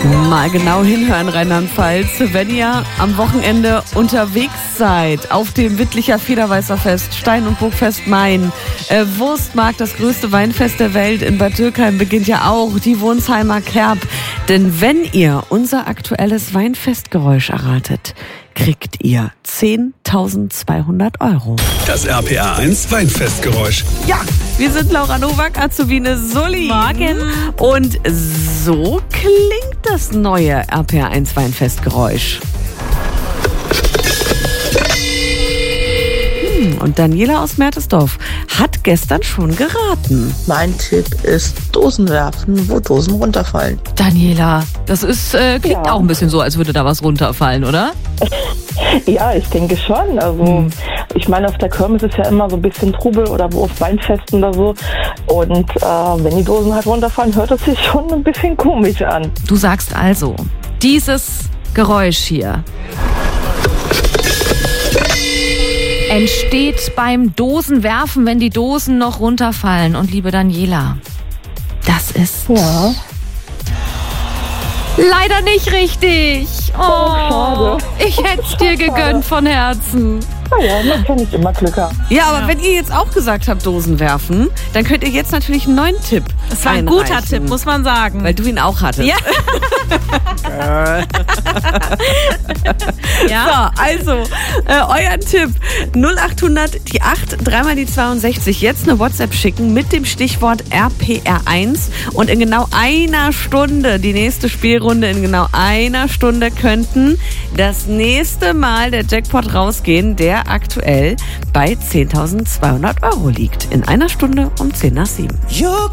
Mal genau hinhören, Rheinland-Pfalz, wenn ihr am Wochenende unterwegs seid auf dem Wittlicher Federweißerfest, Stein- und Burgfest Main. Wurstmarkt, das größte Weinfest der Welt in Bad Dürkheim, beginnt ja auch, die Wonsheimer Kerb. Denn wenn ihr unser aktuelles Weinfestgeräusch erratet, kriegt ihr 10.200 €. Das RPR1 Weinfestgeräusch. Ja, wir sind Laura Nowak, Azubine Sully. Morgen. Und so klingt das neue RPR1 Weinfestgeräusch. Und Daniela aus Mertesdorf hat gestern schon geraten. Mein Tipp ist Dosen werfen, wo Dosen runterfallen. Daniela, das klingt auch ein bisschen so, als würde da was runterfallen, oder? Ja, ich denke schon. Also ich meine, auf der Kirmes ist ja immer so ein bisschen Trubel oder wo auf Weinfesten oder so. Und wenn die Dosen halt runterfallen, hört es sich schon ein bisschen komisch an. Du sagst also, dieses Geräusch hier entsteht beim Dosenwerfen, wenn die Dosen noch runterfallen. Und liebe Daniela, das ist leider nicht richtig. Oh, schade. Ich hätte es dir gegönnt von Herzen. Ja, man kann nicht immer Glück haben. Ja, aber wenn ihr jetzt auch gesagt habt, Dosen werfen, dann könnt ihr jetzt natürlich einen neuen Tipp Das war ein einreichen. guter Tipp, muss man sagen. Weil du ihn auch hattest. Ja. Ja. So, also, euer Tipp 0800 die 8, dreimal die 62. Jetzt eine WhatsApp schicken mit dem Stichwort RPR1 und in genau einer Stunde, die nächste Spielrunde in genau einer Stunde könnten das nächste Mal der Jackpot rausgehen, der aktuell bei 10.200 € liegt. In einer Stunde um 10 nach 7.